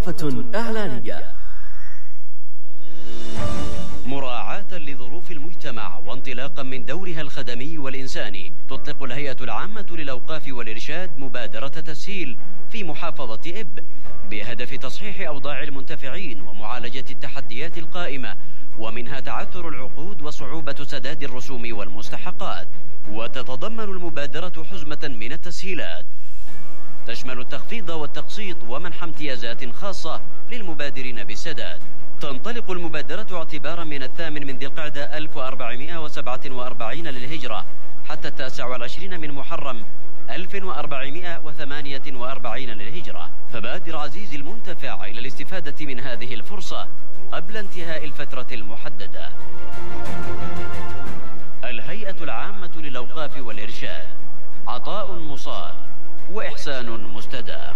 وقفة إعلانية. مراعاة لظروف المجتمع وانطلاقا من دورها الخدمي والإنساني، تطلق الهيئة العامة للأوقاف والإرشاد مبادرة تسهيل في محافظة إب بهدف تصحيح أوضاع المنتفعين ومعالجة التحديات القائمة، ومنها تعثر العقود وصعوبة سداد الرسوم والمستحقات. وتتضمن المبادرة حزمة من التسهيلات تشمل التخفيض والتقسيط ومنح امتيازات خاصة للمبادرين بالسداد. تنطلق المبادرة اعتبارا من 8 ذي القعدة 1447 للهجرة حتى 29 من محرم 1448 للهجرة. فبادر عزيزي المنتفع إلى الاستفادة من هذه الفرصة قبل انتهاء الفترة المحددة. الهيئة العامة للأوقاف والإرشاد، عطاء مصال وإحسان مستدام.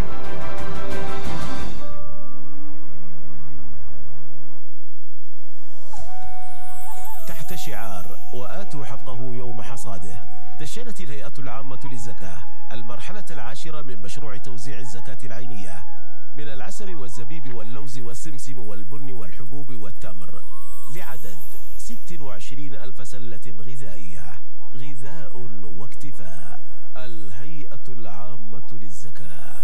تحت شعار وآتوا حقه يوم حصاده، دشنت الهيئة العامة للزكاة المرحلة العاشرة من مشروع توزيع الزكاة العينية من العسل والزبيب واللوز والسمسم والبن والحبوب والتمر لعدد 26,000 سلة غذائية. غذاء واكتفاء. الهيئة العامة للزكاة.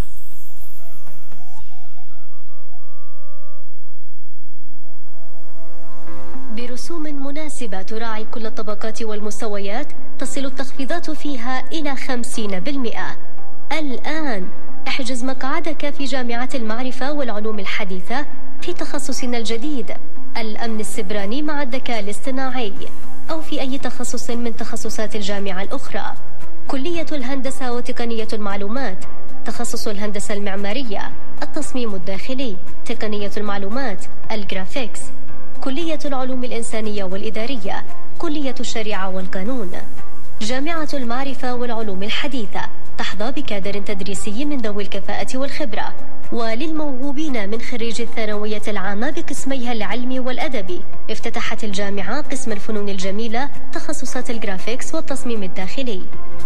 برسوم مناسبة تراعي كل الطبقات والمستويات، تصل التخفيضات فيها إلى 50%. الآن احجز مقعدك في جامعة المعرفة والعلوم الحديثة في تخصصنا الجديد الأمن السبراني مع الذكاء الاصطناعي، أو في أي تخصص من تخصصات الجامعة الأخرى. كلية الهندسة وتقنية المعلومات، تخصص الهندسة المعمارية، التصميم الداخلي، تقنية المعلومات، الجرافيكس، كلية العلوم الإنسانية والإدارية، كلية الشريعة والقانون. جامعة المعرفة والعلوم الحديثة تحظى بكادر تدريسي من ذوي الكفاءة والخبرة. وللموهوبين من خريج الثانوية العامة بقسميها العلمي والأدبي، افتتحت الجامعة قسم الفنون الجميلة، تخصصات الجرافيكس والتصميم الداخلي.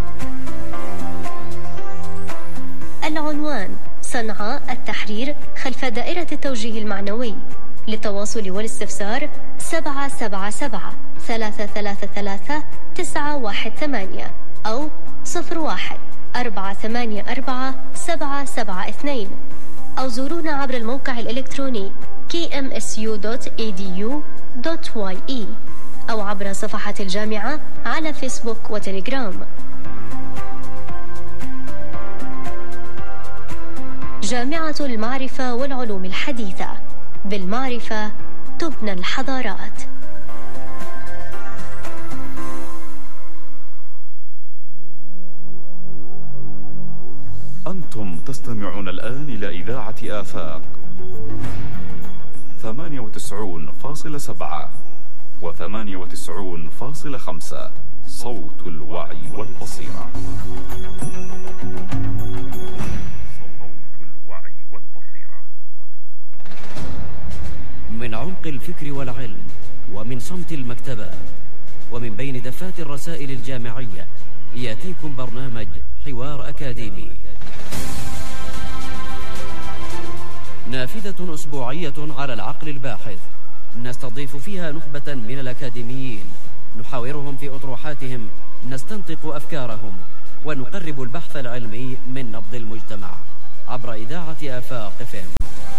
العنوان: صنعاء التحرير خلف دائرة التوجيه المعنوي. للتواصل والاستفسار 777-333-918 أو 01-484-772 أو زورونا عبر الموقع الإلكتروني kmsu.edu.ye أو عبر صفحة الجامعة على فيسبوك وتليجرام. جامعة المعرفة والعلوم الحديثة، بالمعرفة تبنى الحضارات. أنتم تستمعون الآن إلى إذاعة آفاق 98.7 و98.5 صوت الوعي والبصيرة. من عمق الفكر والعلم ومن صمت المكتبات ومن بين دفات الرسائل الجامعية يأتيكم برنامج حوار أكاديمي، نافذة أسبوعية على العقل الباحث، نستضيف فيها نخبة من الأكاديميين، نحاورهم في أطروحاتهم، نستنطق أفكارهم، ونقرب البحث العلمي من نبض المجتمع عبر إذاعة آفاق FM.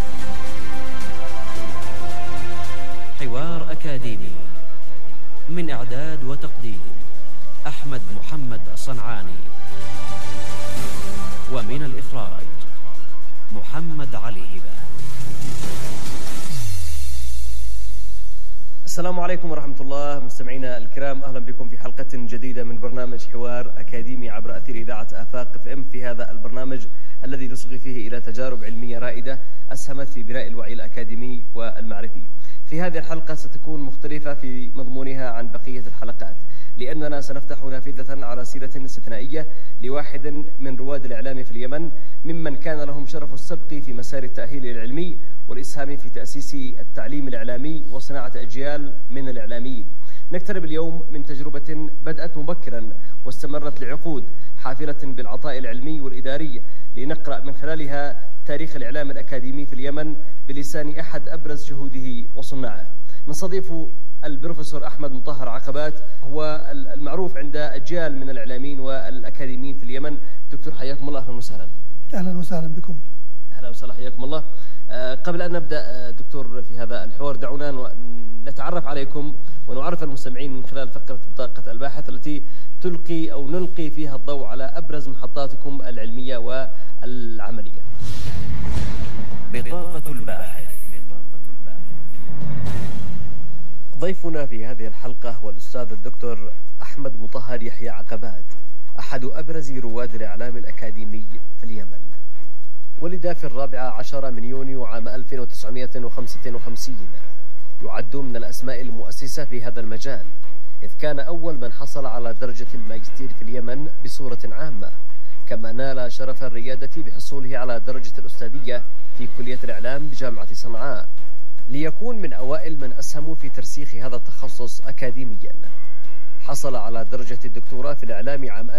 حوار أكاديمي، من إعداد وتقديم أحمد محمد الصنعاني، ومن الإخراج محمد علي هبة. السلام عليكم ورحمة الله مستمعينا الكرام، أهلا بكم في حلقة جديدة من برنامج حوار أكاديمي عبر أثير إذاعة آفاق FM. في هذا البرنامج الذي نصغي فيه إلى تجارب علمية رائدة أسهمت في بناء الوعي الأكاديمي والمعرفي. في هذه الحلقة ستكون مختلفة في مضمونها عن بقية الحلقات، لأننا سنفتح نافذة على سيرة استثنائية لواحد من رواد الإعلام في اليمن، ممن كان لهم شرف السبق في مسار التأهيل العلمي والإسهام في تأسيس التعليم الإعلامي وصناعة أجيال من الإعلاميين. نقترب اليوم من تجربة بدأت مبكرا واستمرت لعقود، حافلة بالعطاء العلمي والإداري، لنقرأ من خلالها تاريخ الإعلام الأكاديمي في اليمن بلسان أحد أبرز شهوده وصناعه. نستضيف البروفيسور أحمد مطهر عقبات، هو المعروف عند أجيال من الإعلاميين والأكاديميين في اليمن. دكتور حياكم الله، أهلا وسهلا. أهلا وسهلا بكم. أهلا وسهلا، حياكم الله. قبل أن نبدأ دكتور في هذا الحوار، دعونا نتعرف عليكم ونعرف المستمعين من خلال فقرة بطاقة الباحث التي تلقي أو نلقي فيها الضوء على أبرز محطاتكم العلمية والعملية. بطاقة الباحث. ضيفنا في هذه الحلقة هو الأستاذ الدكتور أحمد مطهر يحيى عقبات، أحد أبرز رواد الإعلام الأكاديمي في اليمن. ولد في 14 من يونيو عام 1955. يعد من الأسماء المؤسسة في هذا المجال، إذ كان أول من حصل على درجة الماجستير في اليمن بصورة عامة، كما نال شرف الريادة بحصوله على درجة الأستاذية في كلية الإعلام بجامعة صنعاء، ليكون من أوائل من أسهموا في ترسيخ هذا التخصص أكاديميا. حصل على درجة الدكتوراه في الإعلام عام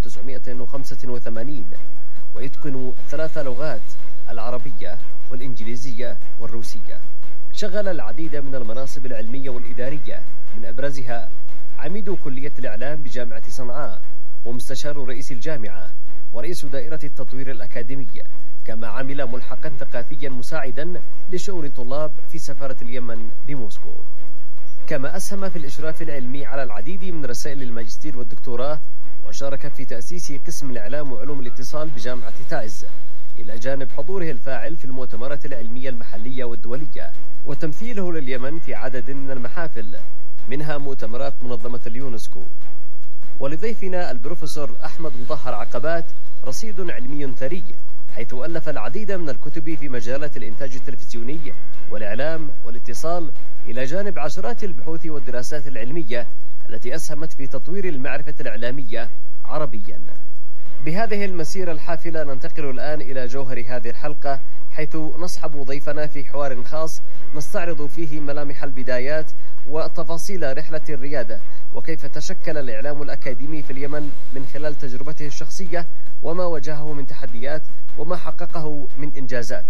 1985، ويتقن 3 لغات: العربية والإنجليزية والروسية. شغل العديد من المناصب العلمية والإدارية، من أبرزها عميد كلية الإعلام بجامعة صنعاء، ومستشار رئيس الجامعة، ورئيس دائرة التطوير الأكاديمي، كما عمل ملحقا ثقافيا مساعدا لشؤون الطلاب في سفارة اليمن بموسكو. كما أسهم في الإشراف العلمي على العديد من رسائل الماجستير والدكتوراه، وشارك في تأسيس قسم الإعلام وعلوم الاتصال بجامعة تعز، إلى جانب حضوره الفاعل في المؤتمرات العلمية المحلية والدولية، وتمثيله لليمن في عدد من المحافل، منها مؤتمرات منظمة اليونسكو. ولضيفنا البروفيسور أحمد مطهر عقبات رصيد علمي ثري، حيث ألف العديد من الكتب في مجالات الإنتاج التلفزيوني والإعلام والاتصال، إلى جانب عشرات البحوث والدراسات العلمية التي أسهمت في تطوير المعرفة الإعلامية عربيا. بهذه المسيرة الحافلة ننتقل الآن إلى جوهر هذه الحلقة، حيث نصحب ضيفنا في حوار خاص نستعرض فيه ملامح البدايات وتفاصيل رحلة الريادة، وكيف تشكل الإعلام الأكاديمي في اليمن من خلال تجربته الشخصية، وما واجهه من تحديات وما حققه من إنجازات.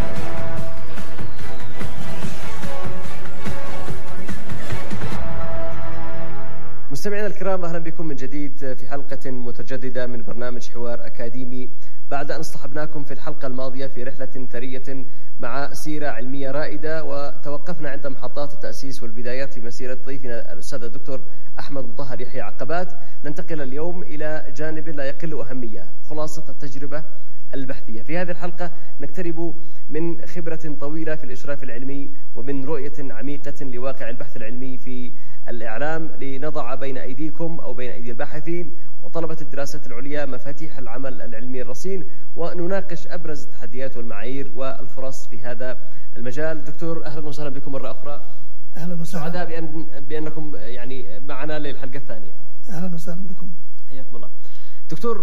مستمعينا الكرام، أهلا بكم من جديد في حلقة متجددة من برنامج حوار أكاديمي، بعد أن اصطحبناكم في الحلقة الماضية في رحلة ثرية مع سيرة علمية رائدة، وتوقفنا عند محطات التأسيس والبدايات في مسيرة ضيفنا الأستاذ الدكتور أحمد مطهر يحيى عقبات. ننتقل اليوم إلى جانب لا يقل أهمية، خلاصة التجربة البحثية. في هذه الحلقة نقترب من خبرة طويلة في الإشراف العلمي ومن رؤية عميقة لواقع البحث العلمي في الإعلام، لنضع بين أيديكم أو بين أيدي الباحثين وطلبة الدراسات العليا مفاتيح العمل العلمي الرصين، ونناقش أبرز التحديات والمعايير والفرص في هذا المجال. دكتور، أهلا وسهلا بكم مرة أخرى. أهلا وسهلا. سعداء بأنكم يعني معنا للحلقة الثانية. أهلا وسهلا بكم. حياكم الله. دكتور،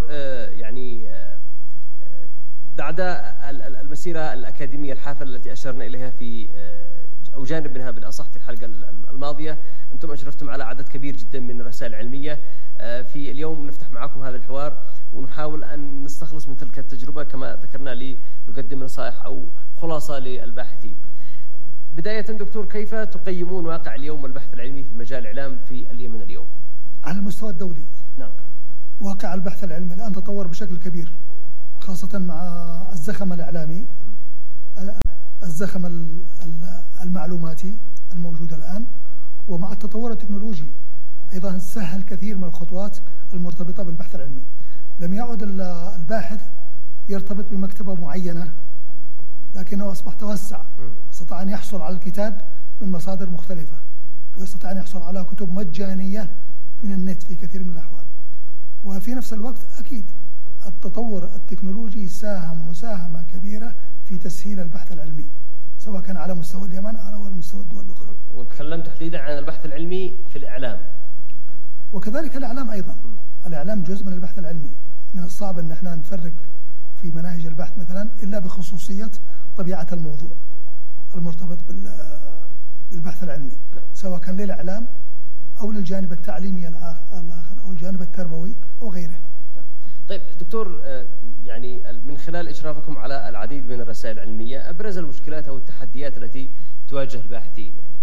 بعد المسيرة الأكاديمية الحافلة التي أشرنا إليها في أو جانب منها بالأصح في الحلقة الماضية، أنتم أشرفتم على عدد كبير جدا من الرسائل العلمية. في اليوم نفتح معكم هذا الحوار ونحاول أن نستخلص من تلك التجربة كما ذكرنا لنقدم نصائح أو خلاصة للباحثين. بداية دكتور، كيف تقيمون واقع اليوم والبحث العلمي في مجال الإعلام في اليمن اليوم؟ على المستوى الدولي، نعم، واقع البحث العلمي الآن تطور بشكل كبير، خاصة مع الزخم الإعلامي، الزخم المعلوماتي الموجود الآن، ومع التطور التكنولوجي أيضا سهل كثير من الخطوات المرتبطة بالبحث العلمي. لم يعد الباحث يرتبط بمكتبة معينة، لكنه أصبح توسع، استطاع أن يحصل على الكتاب من مصادر مختلفة، ويستطيع أن يحصل على كتب مجانية من النت في كثير من الأحوال. وفي نفس الوقت أكيد التطور التكنولوجي ساهم مساهمة كبيرة في تسهيل البحث العلمي، سواء كان على مستوى اليمن أو على مستوى الدول الأخرى. ونتكلم تحديدا عن البحث العلمي في الإعلام، وكذلك الإعلام أيضا. الإعلام جزء من البحث العلمي. من الصعب أن احنا نفرق في مناهج البحث مثلا إلا بخصوصية طبيعة الموضوع المرتبط بالبحث العلمي، سواء كان للإعلام أو للجانب التعليمي الآخر أو الجانب التربوي أو غيره. طيب دكتور، يعني من خلال إشرافكم على العديد من مسائل علمية، أبرز المشكلات أو التحديات التي تواجه الباحثين، يعني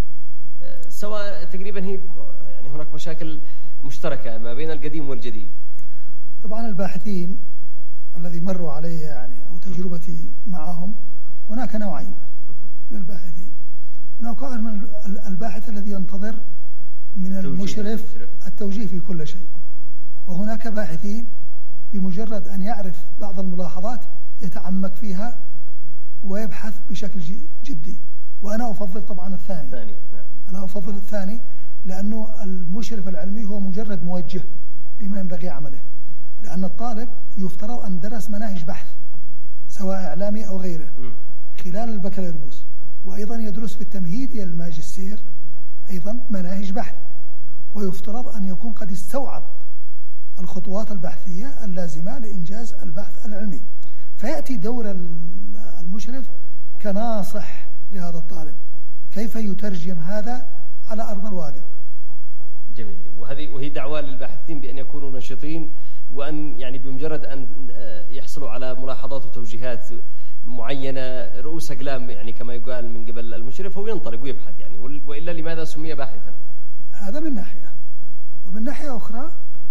سواء تقريبا هي يعني هناك مشاكل مشتركة ما بين القديم والجديد. طبعا الباحثين الذي مروا علي يعني أو تجربتي معهم، هناك نوعين من الباحثين. هناك من الباحث الذي ينتظر من المشرف التوجيه في كل شيء، وهناك باحثين بمجرد أن يعرف بعض الملاحظات يتعمق فيها ويبحث بشكل جدي، وأنا أفضل طبعا الثاني. أنا أفضل الثاني، لأنه المشرف العلمي هو مجرد موجه لما ينبغي عمله، لأن الطالب يفترض أن درس مناهج بحث سواء إعلامي أو غيره خلال البكالوريوس، وأيضا يدرس في التمهيد إلى الماجستير أيضا مناهج بحث، ويفترض أن يكون قد استوعب الخطوات البحثية اللازمة لإنجاز البحث العلمي، فيأتي دور المشرف كناصح لهذا الطالب كيف يترجم هذا على أرض الواقع. جميل. وهي دعوة للباحثين بأن يكونوا نشطين، وأن يعني بمجرد أن يحصلوا على ملاحظات وتوجيهات معينة رؤوس أقلام يعني كما يقال من قبل المشرف، هو ينطلق ويبحث يعني، وإلا لماذا سمي باحثا؟ هذا من ناحية، ومن ناحية أخرى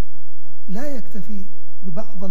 لا يكتفي ببعض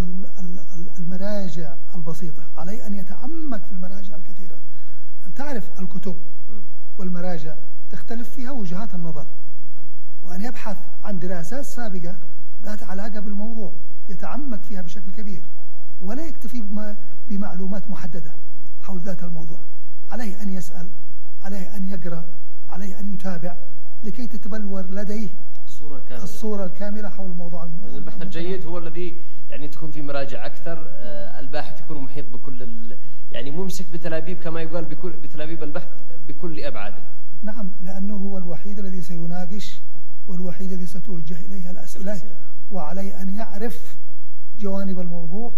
المراجع البسيطة، عليه أن يتعمق في المراجع الكثيرة. أن تعرف الكتب والمراجع تختلف فيها وجهات النظر، وأن يبحث عن دراسات سابقة ذات علاقة بالموضوع يتعمق فيها بشكل كبير، ولا يكتفي بمعلومات محددة حول ذات الموضوع. عليه أن يسأل، عليه أن يقرأ، عليه أن يتابع لكي تتبلور لديه الصورة الكاملة حول الموضوع. البحث الجيد هو الذي يعني تكون في مراجع أكثر، الباحث يكون محيط بكل يعني ممسك بتلابيب كما يقال بتلابيب البحث بكل أبعاده. نعم، لأنه هو الوحيد الذي سيناقش والوحيد الذي ستوجه إليه الأسئلة، وعليه أن يعرف جوانب الموضوع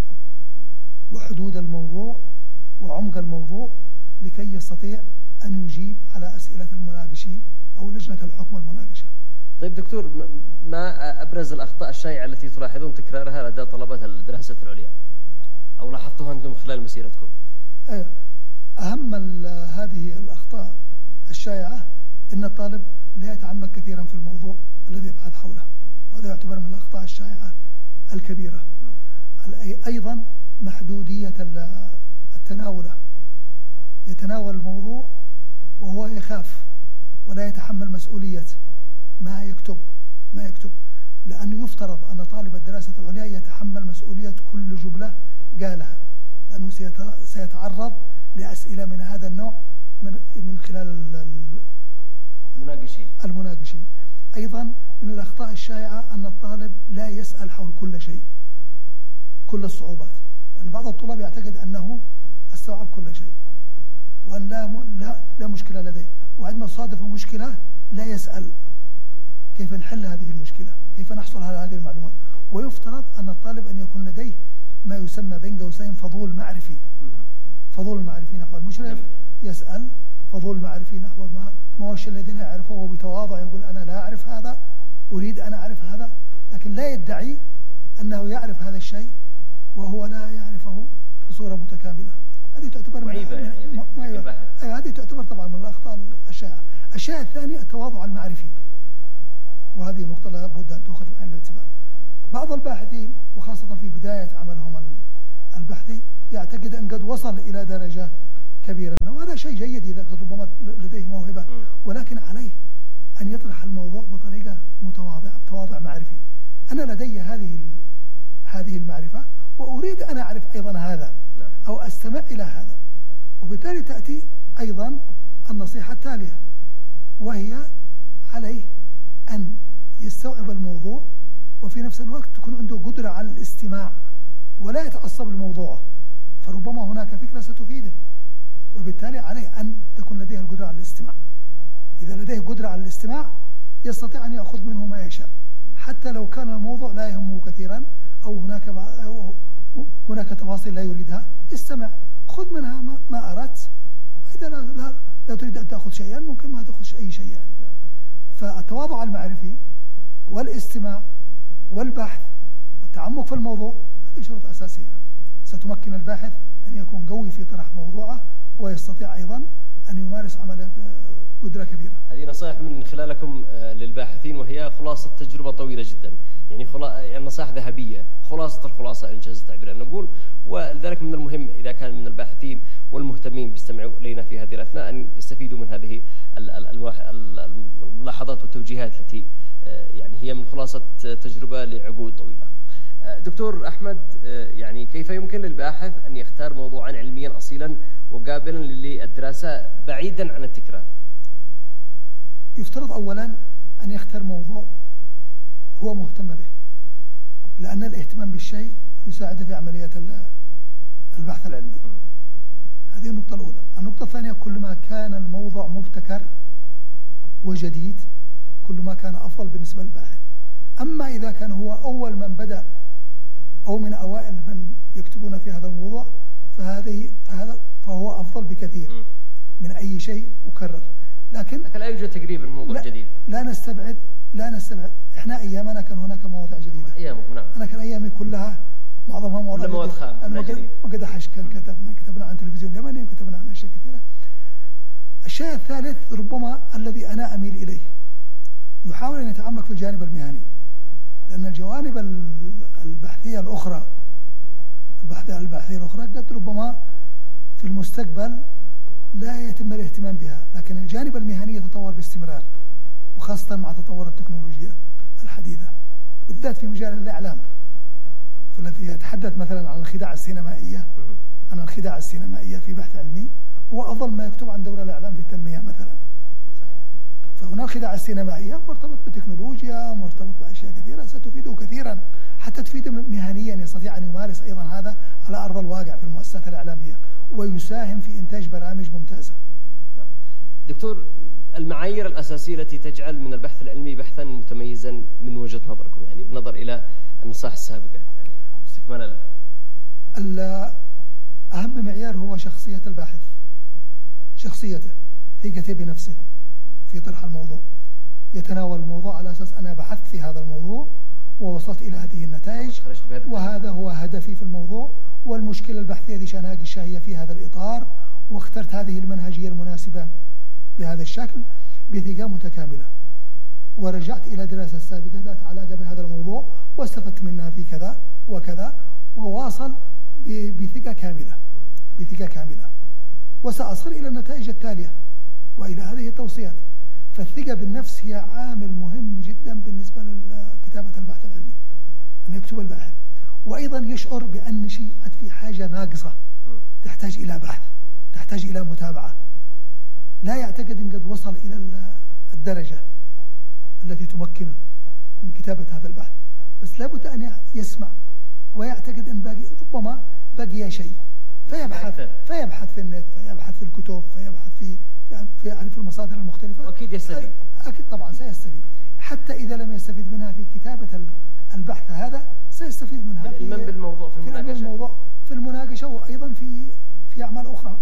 وحدود الموضوع وعمق الموضوع لكي يستطيع أن يجيب على أسئلة المناقشين أو لجنة الحكم والمناقشة. طيب دكتور، ما أبرز الأخطاء الشائعة التي تلاحظون تكرارها لدى طلبة الدراسات العليا أو لاحظتوها أنتم خلال مسيرتكم؟ أهم هذه الأخطاء الشائعة أن الطالب لا يتعمق كثيرا في الموضوع الذي يبحث حوله، وهذا يعتبر من الأخطاء الشائعة الكبيرة. أيضا محدودية التناولة، يتناول الموضوع وهو يخاف ولا يتحمل مسؤولية ما يكتب، لأنه يفترض أن طالب الدراسة العليا يتحمل مسؤولية كل جملة قالها، لأنه سيتعرض لأسئلة من هذا النوع من خلال المناقشين. أيضا من الأخطاء الشائعة أن الطالب لا يسأل حول كل شيء، كل الصعوبات، لأن بعض الطلاب يعتقد أنه استوعب كل شيء وأن لا مشكلة لديه، وعندما تصادف مشكلة لا يسأل كيف نحل هذه المشكلة، كيف نحصل على هذه المعلومات. ويفترض أن الطالب أن يكون لديه ما يسمى بين قوسين فضول معرفي نحو المشرف، يسأل فضول معرفي نحو ما هو الشيء الذي لا يعرفه، وبتواضع يقول أنا لا أعرف هذا، أريد أن أعرف هذا، لكن لا يدعي أنه يعرف هذا الشيء وهو لا يعرفه بصورة متكاملة. هذه تعتبر معيبة يعني هذه تعتبر طبعا من الأخطاء الشائعة. الشيء الثاني التواضع المعرفي، وهذه نقطة لا بد أن تأخذ بعين الاعتبار. بعض الباحثين وخاصة في بداية عملهم البحثي يعتقد أن قد وصل إلى درجة كبيرة منه، وهذا شيء جيد إذا قد ربما لديه موهبة، ولكن عليه أن يطرح الموضوع بطريقة متواضعة، بتواضع معرفي. أنا لدي هذه المعرفة وأريد أن أعرف أيضا هذا أو أستمع إلى هذا، وبالتالي تأتي أيضا النصيحة التالية، وهي عليه أن يستوعب الموضوع وفي نفس الوقت تكون عنده قدرة على الاستماع ولا يتعصب لموضوعه، فربما هناك فكرة ستفيده، وبالتالي عليه أن تكون لديه القدرة على الاستماع. إذا لديه قدرة على الاستماع يستطيع أن يأخذ منه ما يشاء، حتى لو كان الموضوع لا يهمه كثيرا أو هناك تفاصيل لا يريدها، استمع، خذ منها ما أردت، وإذا لا تريد أن تأخذ شيئا ممكن ما تأخذ أي شيء يعني. فالتواضع المعرفي والاستماع والبحث والتعمق في الموضوع هذه شروط أساسية ستمكن الباحث أن يكون قوي في طرح موضوعه، ويستطيع أيضا أن يمارس عمله بقدرة كبيرة. هذه نصائح من خلالكم للباحثين، وهي خلاصة تجربة طويلة جدا، يعني نصائح ذهبية، خلاصة الخلاصة إن جاز التعبير أن نقول. ولذلك من المهم إذا كان من الباحثين والمهتمين بيستمعوا إلينا في هذه الأثناء أن يستفيدوا من هذه الملاحظات والتوجيهات التي يعني هي من خلاصة تجربة لعقود طويلة. دكتور أحمد، يعني كيف يمكن للباحث أن يختار موضوعا علميا أصيلا وقابلا للدراسة بعيدا عن التكرار؟ يفترض أولا أن يختار موضوع هو مهتم به، لأن الاهتمام بالشيء يساعد في عملية البحث العلمي. هذه النقطة الأولى. النقطة الثانية، كلما كان الموضوع مبتكر وجديد كل ما كان أفضل بالنسبة للباحث. أما إذا كان هو أول من بدأ أو من أوائل من يكتبون في هذا الموضوع فهو أفضل بكثير من أي شيء مكرر. لكن لا يوجد تقريبا موضوع جديد. لا نستبعد. إحنا أيامنا كان هناك مواضيع جديدة. أيامكم نعم. أنا كان أيامي كلها معظمها مواضيع مواد خام جديد. وقد حش كتبنا عن التلفزيون اليمني وكتبنا عن أشياء كثيرة. الشيء الثالث ربما الذي أنا أميل إليه، يحاول أن يتعمق في الجانب المهني، لأن الجوانب البحثية الأخرى قد ربما في المستقبل لا يتم الاهتمام بها، لكن الجانب المهني يتطور باستمرار، وخاصة مع تطور التكنولوجيا الحديثة، بالذات في مجال الإعلام، فالذي يتحدث مثلا عن الخداع السينمائية في بحث علمي هو أفضل ما يكتب عن دور الإعلام في التنمية مثلا. فهنا الخداع السينمائية مرتبط بتكنولوجيا، مرتبط بأشياء كثيرة ستفيده كثيرا، حتى تفيده مهنيا، يستطيع أن يمارس أيضا هذا على أرض الواقع في المؤسسات الإعلامية، ويساهم في إنتاج برامج ممتازة. نعم. دكتور، المعايير الأساسية التي تجعل من البحث العلمي بحثا متميزا من وجهة نظركم، يعني بالنظر إلى النصائح السابقة، يعني استكمالا لها. أهم معيار هو شخصية الباحث، شخصيته، ثقته بنفسه في طرح الموضوع، يتناول الموضوع على أساس أنا بحثت في هذا الموضوع ووصلت إلى هذه النتائج، وهذا هو هدفي في الموضوع، والمشكلة البحثية دي شان هاجشها هي في هذا الإطار، واخترت هذه المنهجية المناسبة بهذا الشكل بثقة متكاملة، ورجعت إلى دراسة سابقة ذات علاقة بهذا الموضوع واستفدت منها في كذا وكذا، وواصل بثقة كاملة، وسأصل إلى النتائج التالية وإلى هذه التوصيات. فالثقة بالنفس هي عامل مهم جدا بالنسبة لكتابة البحث العلمي، أن يكتب الباحث، وأيضا يشعر بأن شيء في حاجة ناقصة تحتاج إلى بحث، تحتاج إلى متابعة، لا يعتقد أن قد وصل إلى الدرجة التي تمكنه من كتابة هذا البحث، بس لابد أن يسمع ويعتقد أن ربما بقي شيء، فيبحث في النت، فيبحث في الكتب، فيبحث في المصادر المختلفة، وأكيد يستفيد. أكيد طبعا سيستفيد، حتى إذا لم يستفيد منها في كتابة البحث هذا سيستفيد منها في العلم بالموضوع، في المناقشة وأيضا في أعمال أخرى.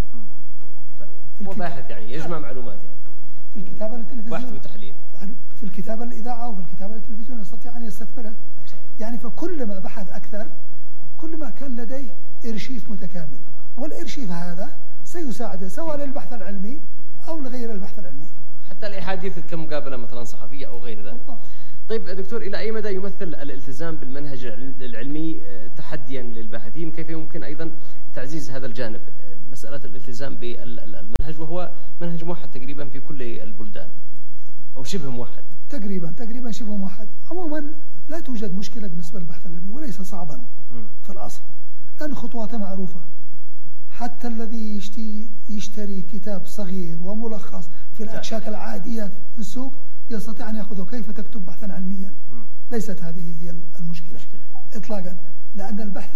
هو باحث يعني يجمع معلومات، يعني في الكتابة للتلفزيون، بحث وتحليل، في الكتابة للإذاعة وفي الكتابة للتلفزيون يستطيع أن يستثمرها. يعني فكل ما بحث أكثر كل ما كان لديه إرشيف متكامل، والإرشيف هذا سيساعده سواء للبحث العلمي أو لغير البحث العلمي، حتى الأحاديث كمقابلة مثلا صحفية أو غير ذلك. طيب دكتور، إلى أي مدى يمثل الالتزام بالمنهج العلمي تحديا للباحثين؟ كيف يمكن أيضا تعزيز هذا الجانب، مسألة الالتزام بالمنهج، وهو منهج موحد تقريبا في كل البلدان أو شبه موحد؟ تقريبا شبه موحد. عموما لا توجد مشكلة بالنسبة للبحث العلمي، وليس صعبا في الأصل، لأن خطواته معروفة. حتى الذي يشتري كتاب صغير وملخص في الأكشاك العادية في السوق يستطيع أن يأخذه. كيف تكتب بحثا علميا؟ ليست هذه هي المشكلة إطلاقا، لأن البحث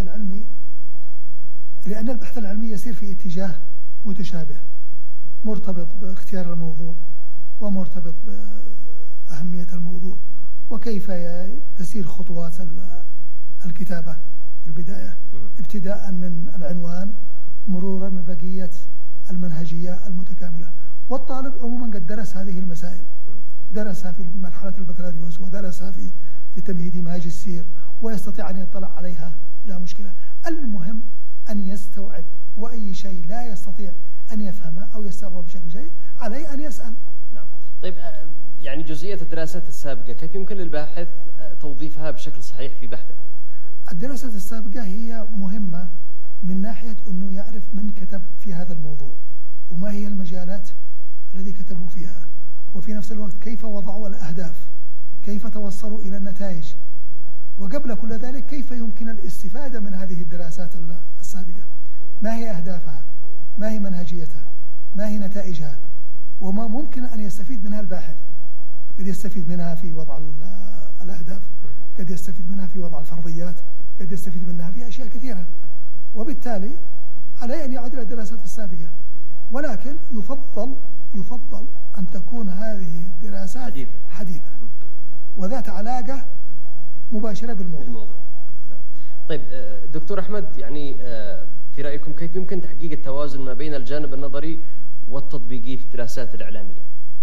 العلمي يسير في اتجاه متشابه، مرتبط باختيار الموضوع ومرتبط بأهمية الموضوع، وكيف تسير خطوات الكتابة في البداية، ابتداء من العنوان مرورا ببقية المنهجية المتكاملة. والطالب عموما قد درس هذه المسائل، درسها في مرحلة البكالوريوس ودرسها في تمهيدي ماجستير، ويستطيع أن يطلع عليها لا مشكلة. المهم أن يستوعب، وأي شيء لا يستطيع أن يفهمه أو يستوعبه بشكل جيد عليه أن يسأل. نعم. طيب يعني جزئية الدراسات السابقة كيف يمكن للباحث توظيفها بشكل صحيح في بحثه؟ الدراسات السابقة هي مهمة من ناحية أنه يعرف من كتب في هذا الموضوع وما هي المجالات الذي كتبوا فيها، وفي نفس الوقت كيف وضعوا الأهداف، كيف توصلوا إلى النتائج، وقبل كل ذلك كيف يمكن الاستفادة من هذه الدراسات السابقة، ما هي أهدافها، ما هي منهجيتها، ما هي نتائجها، وما ممكن أن يستفيد منها الباحث. قد يستفيد منها في وضع الأهداف، قد يستفيد منها في وضع الفرضيات، قد يستفيد منها في أشياء كثيرة، وبالتالي عليه أن يعود إلى الدراسات السابقة، ولكن يفضل أن تكون هذه الدراسات حديثة وذات علاقة مباشرة بالموضوع. طيب دكتور أحمد، يعني في رأيكم كيف يمكن تحقيق التوازن ما بين الجانب النظري والتطبيقي في الدراسات الإعلامية؟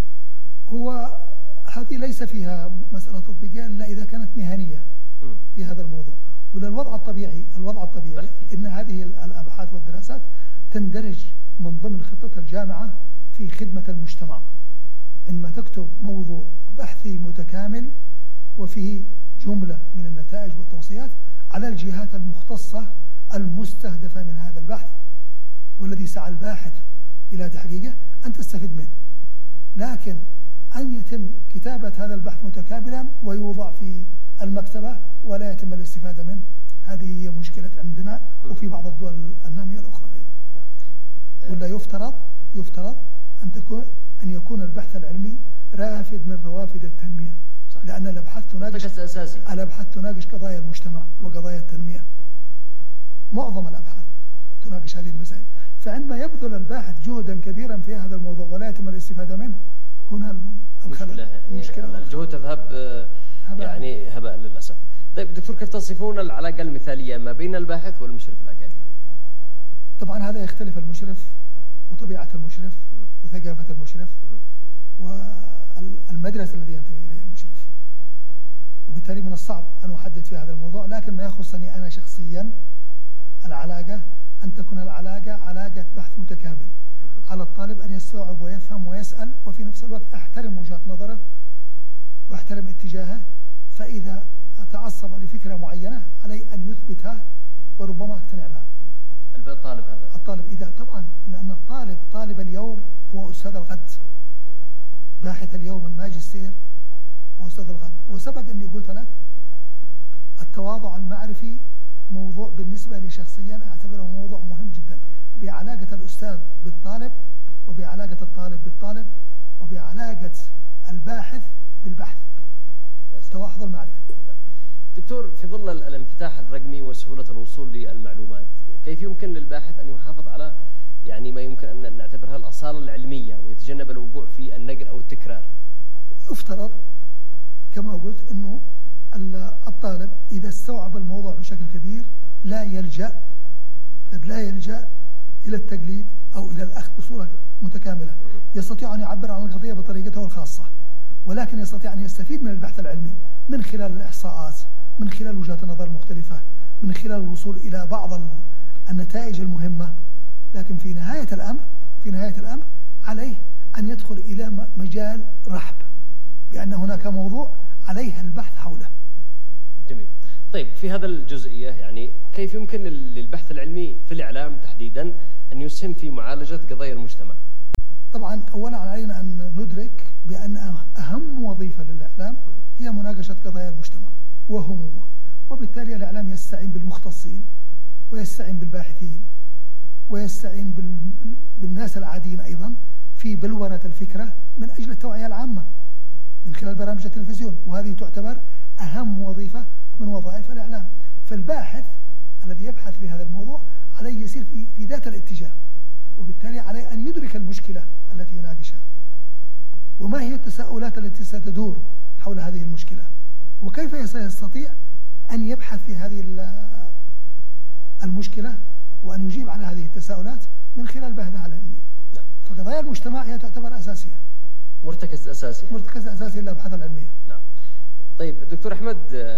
هو هذه ليس فيها مسألة تطبيقية إلا إذا كانت مهنية في هذا الموضوع، وللوضع الطبيعي إن هذه الأبحاث والدراسات تندرج من ضمن خطة الجامعة في خدمة المجتمع. عندما تكتب موضوع بحثي متكامل وفيه جملة من النتائج والتوصيات على الجهات المختصة المستهدفة من هذا البحث والذي سعى الباحث إلى تحقيقه أن تستفيد منه، لكن أن يتم كتابة هذا البحث متكاملا ويوضع في المكتبة ولا يتم الاستفادة منه، هذه هي مشكلة عندنا وفي بعض الدول النامية الأخرى أيضا. ولا يفترض أن يكون البحث العلمي رافد من روافد التنمية، صحيح. لأن الأبحاث تناقش قضايا المجتمع وقضايا التنمية، معظم الأبحاث تناقش هذه المسائل، فعندما يبذل الباحث جهدا كبيرا في هذا الموضوع ولا يتم الاستفادة منه، هنا الخلل. مشكلة. الجهود تذهب يعني هباء للأسف. طيب دكتور، كيف تصفون العلاقة المثالية ما بين الباحث والمشرف الأكاديمي؟ طبعا هذا يختلف المشرف وطبيعة المشرف وثقافة المشرف والمدرسة الذي ينتمي إليها المشرف، وبالتالي من الصعب أن أحدد في هذا الموضوع، لكن ما يخصني أنا شخصيا العلاقة أن تكون العلاقة علاقة بحث متكامل، على الطالب أن يستوعب ويفهم ويسأل، وفي نفس الوقت أحترم وجهة نظره وأحترم اتجاهه، فإذا تعصب لفكرة معينة علي أن يثبتها وربما أقتنع بها. الطالب إذا طبعا، لأن طالب اليوم هو أستاذ الغد، باحث اليوم الماجستير هو أستاذ الغد. وسبق أني قلت لك التواضع المعرفي موضوع بالنسبة لي شخصيا أعتبره موضوع مهم جدا، بعلاقة الأستاذ بالطالب وبعلاقة الطالب بالطالب وبعلاقة الباحث بالبحث، التواحد المعرفي. دكتور، في ظل الانفتاح الرقمي وسهولة الوصول للمعلومات، كيف يمكن للباحث أن يحافظ على يعني ما يمكن أن نعتبرها الأصالة العلمية ويتجنب الوقوع في النقل أو التكرار؟ يفترض كما قلت أنه الطالب إذا استوعب الموضوع بشكل كبير لا يلجأ إلى التقليد أو إلى الأخذ بصورة متكاملة، يستطيع أن يعبر عن القضية بطريقته الخاصة، ولكن يستطيع أن يستفيد من البحث العلمي من خلال الإحصاءات، من خلال وجهات النظر المختلفة، من خلال الوصول إلى بعض النتائج المهمة، لكن في نهاية الأمر عليه أن يدخل إلى مجال رحب، بأن هناك موضوع عليه البحث حوله. جميل. طيب في هذا الجزئية يعني كيف يمكن للبحث العلمي في الإعلام تحديدا أن يسهم في معالجة قضايا المجتمع؟ طبعا أولا علينا أن ندرك بأن أهم وظيفة للإعلام هي مناقشة قضايا المجتمع وهمومه، وبالتالي الإعلام يستعين بالمختصين ويستعين بالباحثين ويستعين بالناس العاديين أيضا في بلورة الفكرة من أجل التوعية العامة من خلال برامج التلفزيون، وهذه تعتبر أهم وظيفة من وظائف الإعلام. فالباحث الذي يبحث في هذا الموضوع عليه يسير في ذات الاتجاه، وبالتالي عليه أن يدرك المشكلة التي يناقشها وما هي التساؤلات التي ستدور حول هذه المشكلة، وكيف سيستطيع أن يبحث في هذه المشكلة وأن يجيب على هذه التساؤلات من خلال بحثها العلمي. فقضايا المجتمع هي تعتبر أساسية، مرتكز أساسي للأبحاث العلمية. نعم. طيب دكتور أحمد،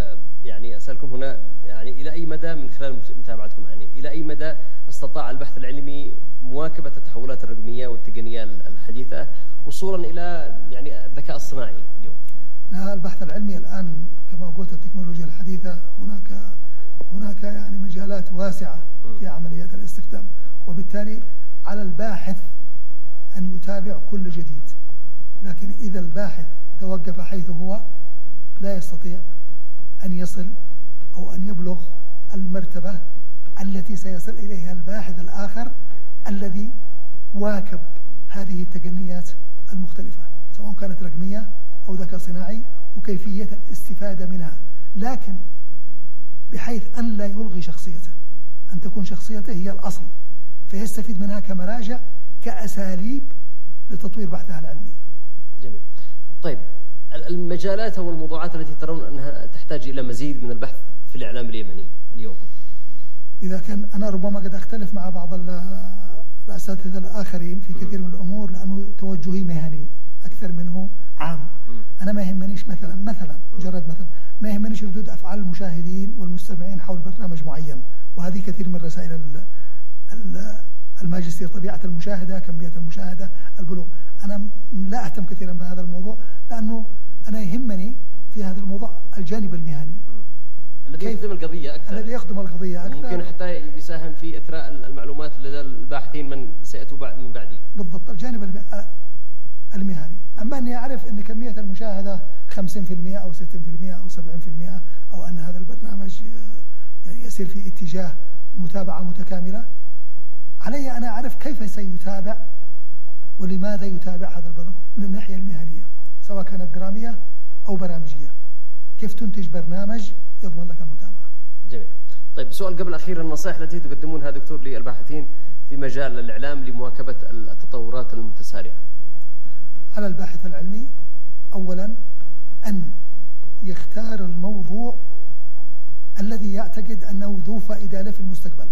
يعني أسألكم هنا يعني إلى أي مدى من خلال متابعتكم يعني إلى أي مدى استطاع البحث العلمي مواكبة التحولات الرقمية والتقنية الحديثة وصولا إلى يعني الذكاء الصناعي اليوم؟ البحث العلمي الآن كما قلت التكنولوجيا الحديثة هناك يعني مجالات واسعة في عمليات الاستخدام، وبالتالي على الباحث أن يتابع كل جديد، لكن إذا الباحث توقف حيث هو لا يستطيع أن يصل أو أن يبلغ المرتبة التي سيصل إليها الباحث الآخر الذي واكب هذه التقنيات المختلفة سواء كانت رقمية أو ذكاء صناعي وكيفية الاستفادة منها، لكن بحيث أن لا يلغي شخصيته، أن تكون شخصيته هي الأصل فيستفيد منها كمراجع كأساليب لتطوير بحثها العلمي. جميل. طيب المجالات أو الموضوعات التي ترون أنها تحتاج إلى مزيد من البحث في الإعلام اليمني اليوم؟ إذا كان أنا ربما قد أختلف مع بعض الأساتذة الآخرين في كثير من الأمور لأنه توجهي مهني أكثر منه عام. أنا ما يهمنيش مثلا مجرد مثلا ما يهمنيش ردود أفعال المشاهدين والمستمعين حول برنامج معين، وهذه كثير من رسائل الماجستير، طبيعة المشاهدة، كمية المشاهدة، البلوغ. أنا لا أهتم كثيرا بهذا الموضوع لأنه أنا يهمني في هذا الموضوع الجانب المهني الذي يخدم القضية أكثر، ممكن حتى يساهم في إثراء المعلومات لدى الباحثين من سيأتوا من بعدي. بالضبط، الجانب المهني. أما أني أعرف أن كمية المشاهدة 50% أو 60% أو 70% أو أن هذا البرنامج يعني يسير في اتجاه متابعة متكاملة، علي أنا أعرف كيف سيتابع ولماذا يتابع هذا البرنامج من الناحية المهنية سواء كانت درامية أو برامجية، كيف تنتج برنامج يضمن لك المتابعة. جميل. طيب سؤال قبل الأخير، النصائح التي تقدمونها دكتور للباحثين في مجال الإعلام لمواكبة التطورات المتسارعة؟ على الباحث العلمي أولا أن يختار الموضوع الذي يعتقد أنه ذو فائدة له في المستقبل،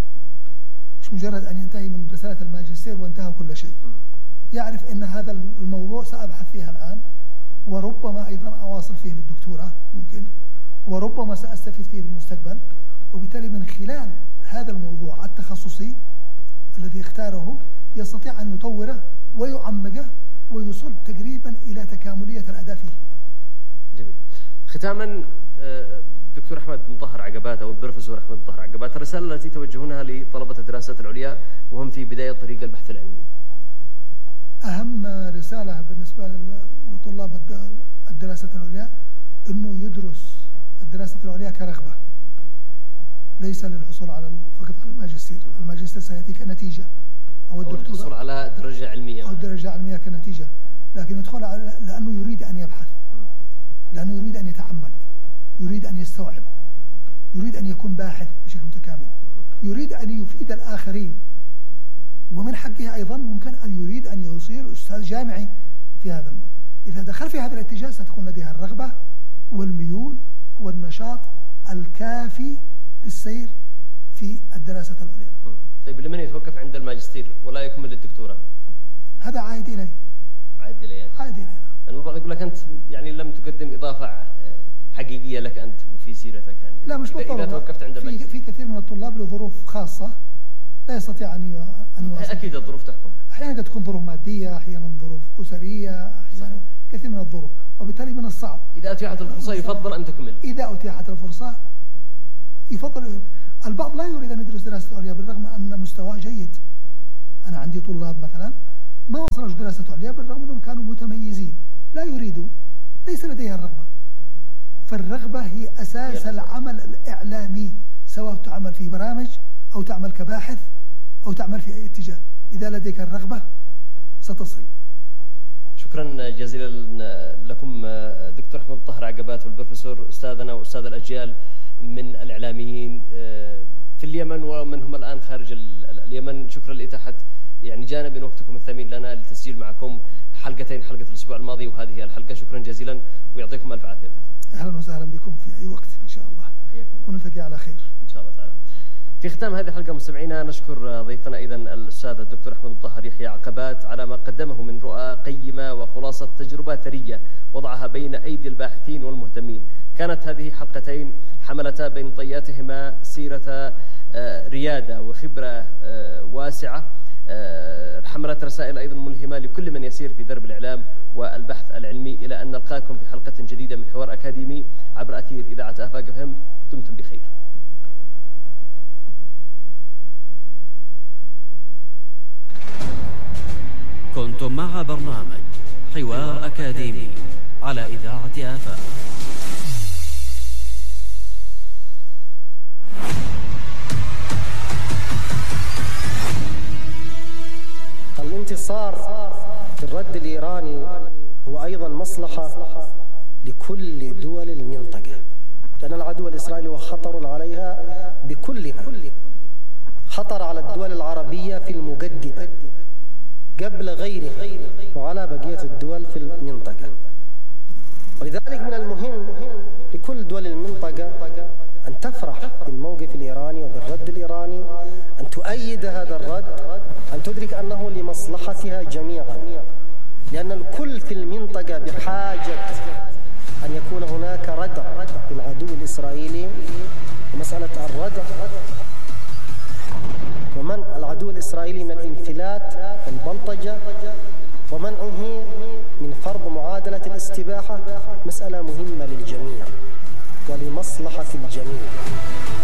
مش مجرد أن ينتهي من رسالة الماجستير وانتهى كل شيء. يعرف أن هذا الموضوع سأبحث فيها الآن، وربما أيضا أواصل فيه للدكتوراه ممكن، وربما سأستفيد فيه في المستقبل، وبالتالي من خلال هذا الموضوع التخصصي الذي اختاره يستطيع أن يطوره ويعمقه ويوصل تقريبا إلى تكاملية الأداء فيه. جميل. ختاما دكتور أحمد مطهر عقبات أو البروفيسور أحمد مطهر عقبات، الرسالة التي توجهونها لطلبة الدراسات العليا وهم في بداية طريق البحث العلمي؟ أهم رسالة بالنسبة لطلاب الدراسات العليا أنه يدرس الدراسة العليا كرغبة، ليس للحصول على فقط على الماجستير. الماجستير سيأتي كنتيجة أو الدكتوراه الحصول على درجة علمية أو درجة علمية كنتيجة، لكن يدخل لأنه يريد أن يبحث، لأنه يريد أن يتعمق، يريد أن يستوعب، يريد أن يكون باحث بشكل متكامل، يريد أن يفيد الآخرين، ومن حقه أيضا ممكن أن يريد أن يصير أستاذ جامعي في هذا الموضوع. إذا دخل في هذا الاتجاه ستكون لديها الرغبة والميول والنشاط الكافي للسير في الدراسة العليا. طيب لمن يتوقف عند الماجستير ولا يكمل الدكتوراه؟ هذا عائد إليه. عائد إليه. عائد إليه. لأن البعض يقول لك أنت يعني لم تقدم إضافة حقيقية لك أنت وفي سيرتك يعني. لا مش بالضبط. إذا توقفت عند الماجستير. في كثير من الطلاب لظروف خاصة لا يستطيع أن يواصل. أكيد الظروف تحكم. أحيانا قد تكون ظروف مادية، أحيانا ظروف أسرية، أحيانا كثير من الظروف، وبالتالي من الصعب. إذا أتيحت الفرصة يفضل أن تكمل. إذا أتيحت الفرصة يفضل. البعض لا يريد أن يدرس دراسة عليا بالرغم أن مستواه جيد. أنا عندي طلاب مثلا ما وصلوا دراسة عليا بالرغم أنهم كانوا متميزين، لا يريدون، ليس لديها الرغبة. فالرغبة هي أساس العمل الإعلامي، سواء تعمل في برامج أو تعمل كباحث أو تعمل في أي اتجاه. إذا لديك الرغبة ستصل. شكرا جزيلا لكم دكتور أحمد مطهر عقبات والبروفيسور أستاذنا وأستاذ الأجيال من الإعلاميين في اليمن ومنهم الآن خارج اليمن. شكرا لإتاحة يعني جانب من وقتكم الثمين لنا للتسجيل معكم حلقتين، حلقة الأسبوع الماضي وهذه الحلقة. شكرا جزيلا ويعطيكم ألف عافية دكتور. أهلا وسهلا بكم في أي وقت إن شاء الله. حياكم الله. ونلتقي على خير إن شاء الله تعالى. في ختام هذه الحلقة مستمعينا نشكر ضيفنا أيضا الأستاذ الدكتور أحمد مطهر يحيى عقبات على ما قدمه من رؤى قيمة وخلاصة تجربة ثرية وضعها بين أيدي الباحثين والمهتمين كانت هذه حلقتين حملتا بين طياتهما سيرة ريادة وخبرة واسعة، حملت رسائل أيضا ملهمة لكل من يسير في درب الإعلام والبحث العلمي. إلى أن نلقاكم في حلقة جديدة من حوار أكاديمي عبر أثير إذاعة آفاق FM. دمتم بخير. كنتم مع برنامج حوار أكاديمي على إذاعة آفاق. الانتصار في الرد الإيراني هو أيضا مصلحة لكل دول المنطقة، لأن العدو الإسرائيلي هو خطر عليها بكلها، خطر على الدول العربية في المقدمة قبل غيرها وعلى بقية الدول في المنطقة. ولذلك من المهم لكل دول المنطقة أن تفرح بالموقف الإيراني وبالرد الإيراني، أن تؤيد هذا الرد، أن تدرك أنه لمصلحتها جميعا، لأن الكل في المنطقة بحاجة أن يكون هناك ردع للعدو الإسرائيلي. ومسألة الردع ومنع العدو الإسرائيلي من الانفلات والبلطجة ومنعه من فرض معادلة الاستباحة مسألة مهمة للجميع ولمصلحة الجميع.